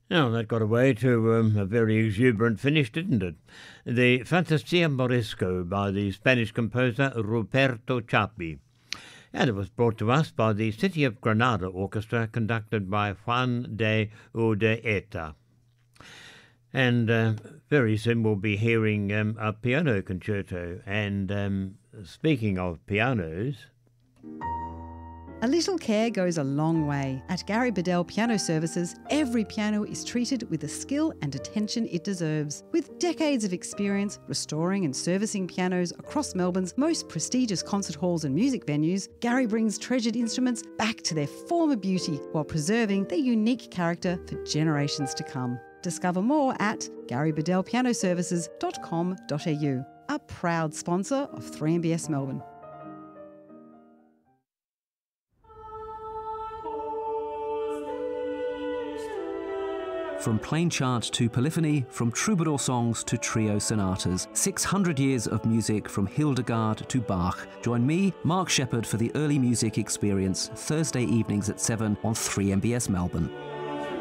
Now, that got away to a very exuberant finish, didn't it? The Fantasia Morisco by the Spanish composer Ruperto Chapi. And it was brought to us by the City of Granada Orchestra, conducted by Juan de Urdaneta. And very soon we'll be hearing a piano concerto. And speaking of pianos... A little care goes a long way. At Gary Bedell Piano Services, every piano is treated with the skill and attention it deserves. With decades of experience restoring and servicing pianos across Melbourne's most prestigious concert halls and music venues, Gary brings treasured instruments back to their former beauty while preserving their unique character for generations to come. Discover more at garybedellpianoservices.com.au, a proud sponsor of 3MBS Melbourne. From plain chant to polyphony, from troubadour songs to trio sonatas, 600 years of music from Hildegard to Bach. Join me, Mark Shepherd, for the Early Music Experience, Thursday evenings at 7 on 3MBS Melbourne.